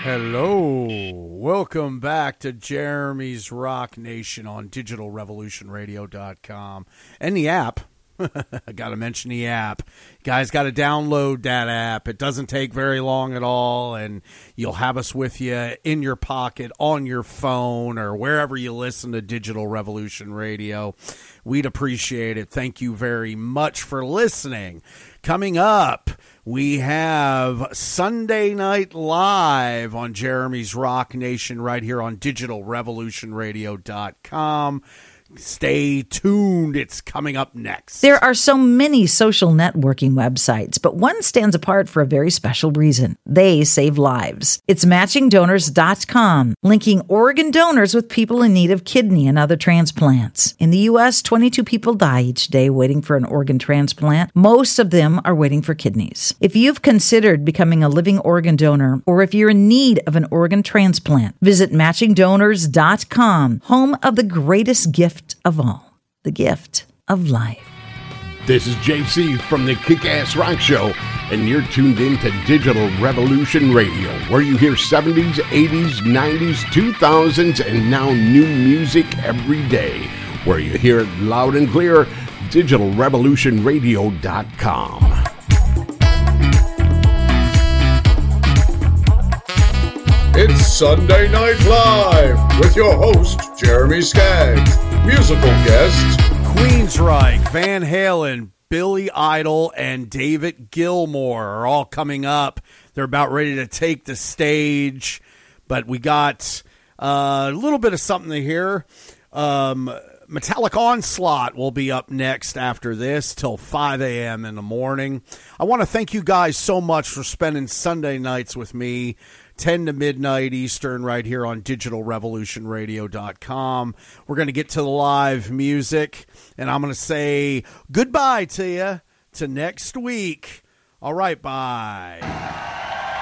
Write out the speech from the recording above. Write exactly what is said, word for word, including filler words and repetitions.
Hello. Welcome back to Jeremy's Rock Nation on digital revolution radio dot com and the app. I got to mention the app. You guys got to download that app. It doesn't take very long at all, and you'll have us with you in your pocket, on your phone, or wherever you listen to Digital Revolution Radio. We'd appreciate it. Thank you very much for listening. Coming up, we have Sunday Night Live on Jeremy's Rock Nation right here on digital revolution radio dot com. Stay tuned. It's coming up next. There are so many social networking websites, but one stands apart for a very special reason. They save lives. It's matching donors dot com, linking organ donors with people in need of kidney and other transplants. In the U S, twenty-two people die each day waiting for an organ transplant. Most of them are waiting for kidneys. If you've considered becoming a living organ donor, or if you're in need of an organ transplant, visit matching donors dot com, home of the greatest gift of all, the gift of life. This is J C from the Kick-Ass Rock Show, and you're tuned in to Digital Revolution Radio, where you hear seventies, eighties, nineties, two thousands, and now new music every day. Where you hear it loud and clear, digital revolution radio dot com. It's Sunday Night Live with your host, Jeremy Skaggs. Musical guests, Queensryche, Van Halen, Billy Idol, and David Gilmour are all coming up. They're about ready to take the stage, but we got uh, a little bit of something to hear. Um, Metallic Onslaught will be up next after this till five a.m. in the morning. I want to thank you guys so much for spending Sunday nights with me, ten to midnight Eastern, right here on digital revolution radio dot com. We're going to get to the live music, and I'm going to say goodbye to you to next week. All right, bye.